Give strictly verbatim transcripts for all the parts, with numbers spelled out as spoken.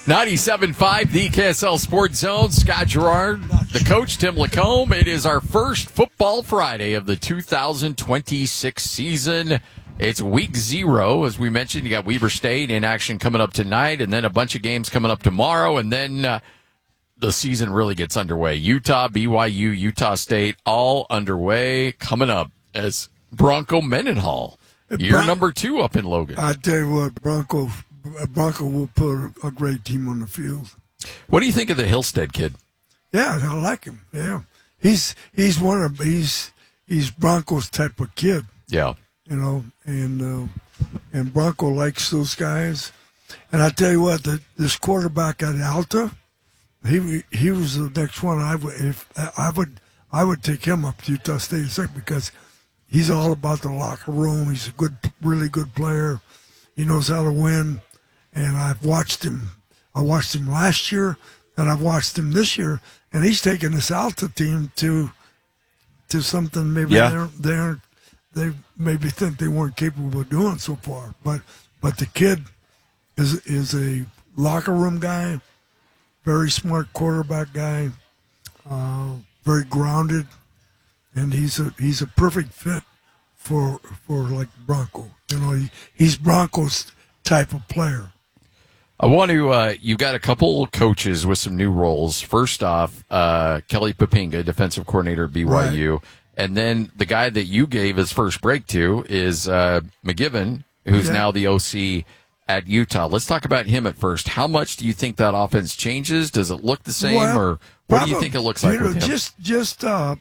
ninety-seven point five, the K S L Sports Zone. Scott Gerard, the coach, Tim Lacombe. It is our first Football Friday of the two thousand twenty-six season. It's week zero. As we mentioned, you got Weber State in action coming up tonight, and then a bunch of games coming up tomorrow, and then uh, the season really gets underway. Utah, B Y U, Utah State, all underway coming up as Bronco Mendenhall. Year Bron- number two up in Logan. I tell you what, Bronco Bronco will put a great team on the field. What do you think of the Hillstead kid? Yeah, I like him. Yeah, he's he's one of he's he's Bronco's type of kid. Yeah, you know, and uh, and Bronco likes those guys. And I tell you what, the, this quarterback at Alta, he he was the next one. I would if I would I would take him up to Utah State second because he's all about the locker room. He's a good, really good player. He knows how to win. And I've watched him. I watched him last year, and I've watched him this year. And he's taken this Alta team to to something maybe yeah. they're, they're, they maybe think they weren't capable of doing so far. But but the kid is is a locker room guy, very smart quarterback guy, uh, very grounded. And he's a he's a perfect fit for for like Bronco. You know, he, he's Bronco's type of player. I want to. Uh, you got a couple coaches with some new roles. First off, uh, Kelly Papinga, defensive coordinator at B Y U, right. And then the guy that you gave his first break to is uh, McGivern, who's yeah. now the O C at Utah. Let's talk about him at first. How much do you think that offense changes? Does it look the same, well, or what probably, do you think it looks like you know, with him? Just just. Uh,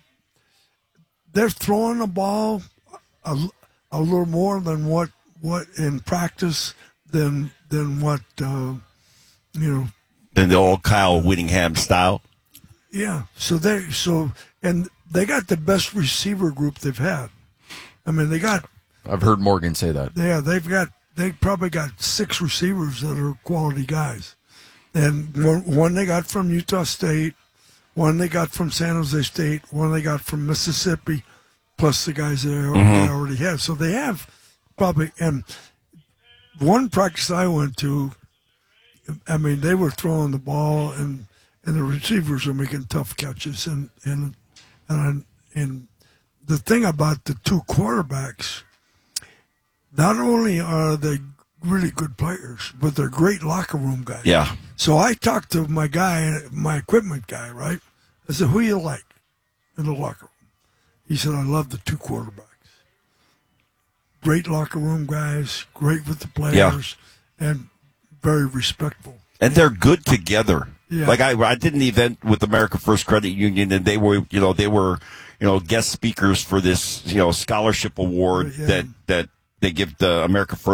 They're throwing the ball a, a little more than what, what in practice than than what uh, you know. Than the old Kyle Whittingham style. Yeah. So they so and they got the best receiver group they've had. I mean, they got. I've heard Morgan say that. Yeah, they've got they probably got six receivers that are quality guys, and one, one they got from Utah State. One they got from San Jose State, one they got from Mississippi, plus the guys that they mm-hmm. already have. So they have probably, and one practice I went to, I mean, they were throwing the ball, and, and the receivers were making tough catches. And, and, and, and the thing about the two quarterbacks, not only are they really good players, but they're great locker room guys. Yeah. So I talked to my guy, my equipment guy, right? I said, who you like in the locker room? He said, I love the two quarterbacks. Great locker room guys, great with the players, yeah. and very respectful. And they're good together. Yeah. Like I, I did an event with America First Credit Union, and they were, you know, they were, you know, guest speakers for this, you know, scholarship award yeah. that that they give the America First.